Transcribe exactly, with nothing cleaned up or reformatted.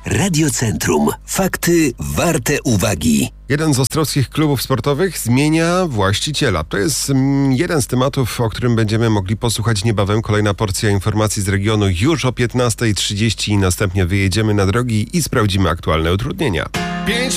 Radiocentrum. Fakty warte uwagi. Jeden z ostrowskich klubów sportowych zmienia właściciela. To jest mm, jeden z tematów, o którym będziemy mogli posłuchać niebawem. Kolejna porcja informacji z regionu już o piętnasta trzydzieści i następnie wyjedziemy na drogi i sprawdzimy aktualne utrudnienia. Pięć